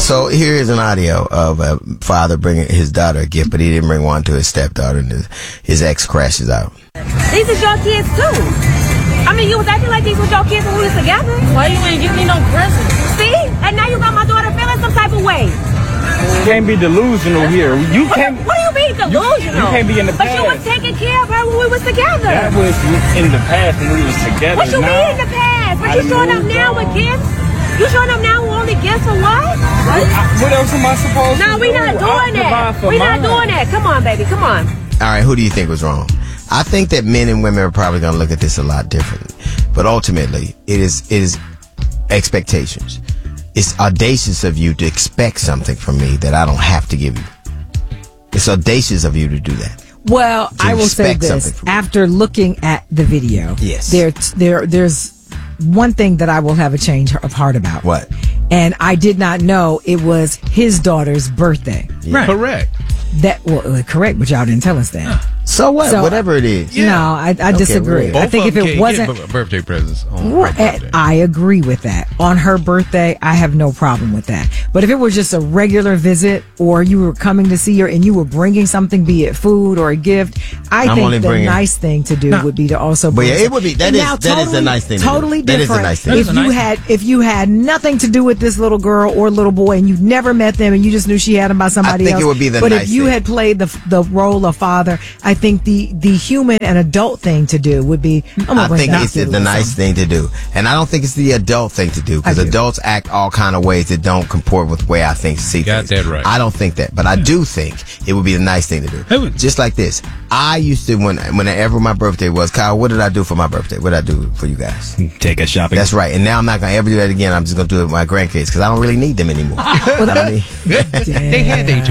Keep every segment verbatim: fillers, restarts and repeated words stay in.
So here is an audio of a father bringing his daughter a gift, but he didn't bring one to his stepdaughter, and his, his ex crashes out. These is your kids too. I mean, you was acting like these was your kids when we was together. Why you ain't give me no present? See? And now you got my daughter feeling some type of way. You can't be delusional here. You what, can't. What do you mean delusional? You, you can't be in the but past. But you was taking care of her when we was together. That was in the past when we was together. What you now, mean in the past? But I you showing up now on. with gifts? You showing up now with only gifts for what? What, what else am I supposed no, to we do? not doing that. We not doing that. Come on, baby. Come on. All right, who do you think was wrong? I think that men and women are probably going to look at this a lot differently. But ultimately, it is it is expectations. It's audacious of you to expect something from me that I don't have to give you. It's audacious of you to do that. Well, I will say this. After looking at the video, yes. there, there, there's one thing that I will have a change of heart about. What? And I did not know it was his daughter's birthday. Yeah. Right. Correct. That well, correct, but y'all didn't tell us that. So what? So, Whatever it is. Yeah. No, I, I disagree. Okay, I think if it wasn't get birthday presents on her birthday. I agree with that. On her birthday, I have no problem with that. But if it was just a regular visit, or you were coming to see her and you were bringing something, be it food or a gift, I I'm think the bringing, nice thing to do no, would be to also. But bring yeah, it would be that and is now, that totally, is a nice thing. Totally to do. different. That is a nice thing. If you nice had if you had nothing to do with this little girl or little boy and you never met them and you just knew she had them by somebody I think else, it would be the but nice if you thing. had played the the role of father, I think the the human and adult thing to do would be. I'm I think it's the, the nice thing to do, and I don't think it's the adult thing to do because adults act all kind of ways that don't comport with the way I think see Got things. that right. I don't think that, but I do think it would be the nice thing to do. Would, Just like this, I used to when whenever my birthday was, Kyle, what did I do for my birthday? What did I do for you guys? Take us shopping. That's right, and now I'm not gonna ever do that again. I'm just gonna do it with my grandkids because I don't really need them anymore. Well, I mean, they had their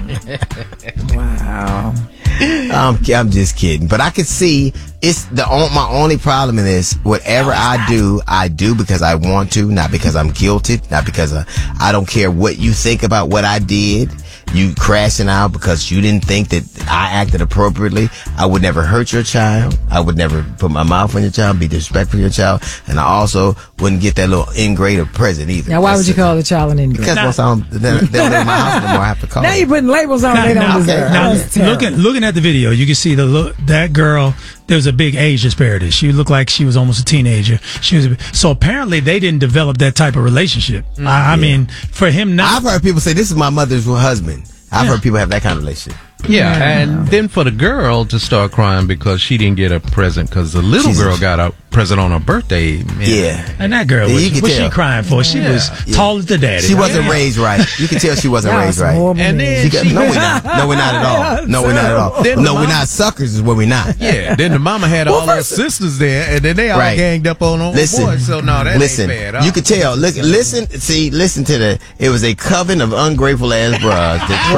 turn. Wow. I'm, I'm just kidding, but I could see it's the my only problem in this. Whatever I do, I do because I want to, not because I'm guilty, not because I, I don't care what you think about what I did. You crashing out because you didn't think that I acted appropriately. I would never hurt your child. I would never put my mouth on your child, be disrespectful to your child, and I also wouldn't get that little ingrate of present either. Now, why That's would you it. call the child an ingrate? Because once I'm, they don't live in my house anymore, I have to call Now them. you're putting labels on they don't now, deserve. okay. Now, That's terrible. looking looking at the video, you can see the look that girl. There was a big age disparity. She looked like she was almost a teenager. She was a, so apparently they didn't develop that type of relationship. Mm, I, I yeah. mean, for him not. I've heard people say this is my mother's husband. I've Yeah. heard people have that kind of relationship. Yeah, and then for the girl to start crying because she didn't get a present because the little She's girl a, got a present on her birthday. Man. Yeah. And that girl, Yeah, was, you can what's tell. she crying for? She Yeah. was Yeah. tall as the daddy. She wasn't Yeah. raised right. You can tell she wasn't Y'all raised some right. horrible And men. then She got, she- no, we're not. No, we're not at all. No, we're not at all. Then No, the we're mom- not suckers is what we're not. Yeah, then the mama had all her sisters there, and then they all Right. ganged up on her Listen, boy. So no, that listen. ain't bad. You could tell. Look, listen. See, listen to the. It was a coven of ungrateful ass bras that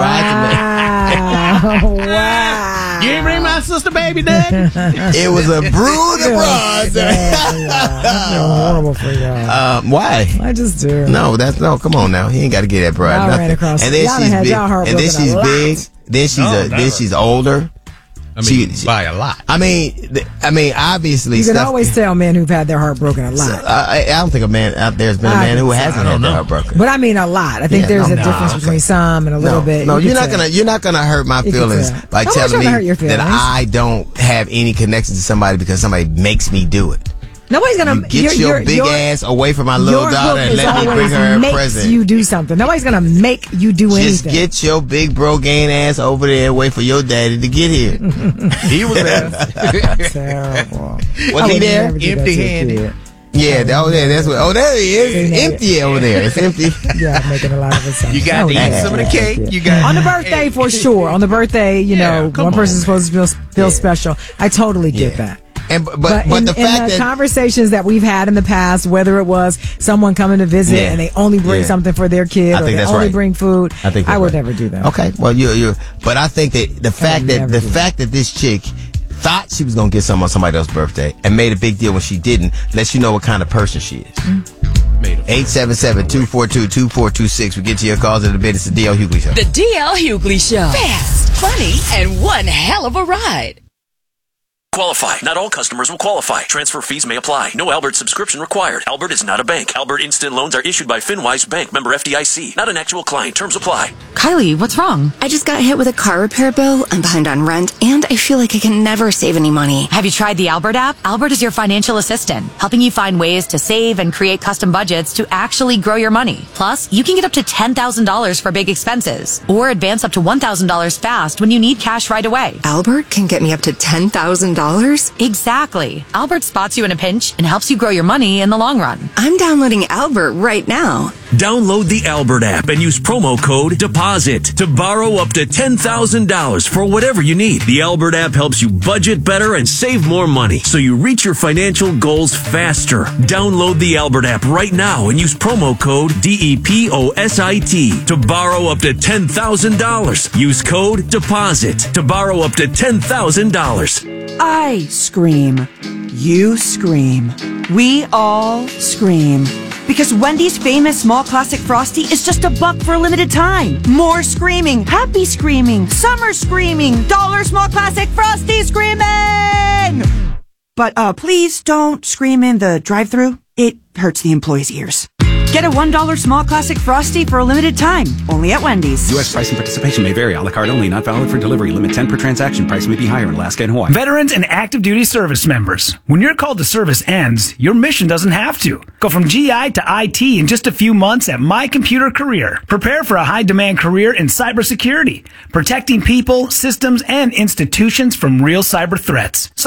tried Wow. wow. You ain't bring my sister baby nothing? to make. It was a brood of bras. I feel horrible for y'all. Um, why? I just do. No, that's no. Come on now. He ain't got to get that broad. Y'all ran Nothing. across- And then y'all done she's had big. y'all heart And then broken a she's lot. big. Then she's No, a. Then never. she's older. I mean, She- she- by a lot. I mean, th- I mean, obviously, You can stuff- always tell men who've had their heart broken a lot. I, I don't think a man out there's been a I man who think so. hasn't I had don't their know. heart broken. But I mean a lot. I think Yeah, there's no, a no, difference okay. between some and a little no, bit. no, You you're can not tell. gonna you're not gonna hurt my You can feelings tell. by Nobody's telling trying me to hurt your that feelings. I don't have any connection to somebody because somebody makes me do it. Nobody's gonna You get your, big ass away from my little your daughter hook and is let me bring always her a makes present. you do something. Nobody's gonna make you do Just anything. get your big bro gain ass over there and wait for your daddy to get here. He was there. Terrible. Was I he would there? never do that to a Empty-handed. kid. Yeah, that, oh, there, that's what. Oh, there he is. Yeah. Empty over there. It's empty. Yeah, making a lot of assumptions. You got I to would eat never some of do the that to a cake. kid. You got On the birthday, for sure. On the birthday, you Yeah, know, come one on. person's supposed to feel, feel Yeah. special. I totally get Yeah. that. And but But, but in, the in fact the that conversations that we've had in the past, whether it was someone coming to visit Yeah. and they only bring Yeah. something for their kid, I or think they that's only right. bring food, I think I that's would right. never do that. Okay, well you you but I think that the fact that never the do fact that this chick thought she was gonna get something on somebody else's birthday and made a big deal when she didn't lets you know what kind of person she is. eight seven seven, two four two, two four two six. We get to your calls in a bit. It's the D L Hughley Show. The D L Hughley Show. Fast, funny, and one hell of a ride. Qualify. Not all customers will qualify. Transfer fees may apply. No Albert subscription required. Albert is not a bank. Albert Instant Loans are issued by FinWise Bank, member F D I C. Not an actual client. Terms apply. Kylie, what's wrong? I just got hit with a car repair bill. I'm behind on rent, and I feel like I can never save any money. Have you tried the Albert app? Albert is your financial assistant, helping you find ways to save and create custom budgets to actually grow your money. Plus, you can get up to ten thousand dollars for big expenses, or advance up to one thousand dollars fast when you need cash right away. Albert can get me up to ten thousand dollars? Exactly. Albert spots you in a pinch and helps you grow your money in the long run. I'm downloading Albert right now. Download the Albert app and use promo code DEPOSIT to borrow up to ten thousand dollars for whatever you need. The Albert app helps you budget better and save more money so you reach your financial goals faster. Download the Albert app right now and use promo code D E P O S I T to borrow up to ten thousand dollars. Use code DEPOSIT to borrow up to ten thousand dollars. I scream. You scream. We all scream. Because Wendy's famous small classic Frosty is just a buck for a limited time. More screaming, happy screaming, summer screaming, dollar small classic Frosty screaming! But uh, please don't scream in the drive-thru. It hurts the employees' ears. Get a one dollar small classic Frosty for a limited time. Only at Wendy's. U S price and participation may vary. A la carte only. Not valid for delivery. Limit ten per transaction. Price may be higher in Alaska and Hawaii. Veterans and active duty service members. When your call to service ends, your mission doesn't have to. Go from G I to I T in just a few months at My Computer Career. Prepare for a high-demand career in cybersecurity, protecting people, systems, and institutions from real cyber threats.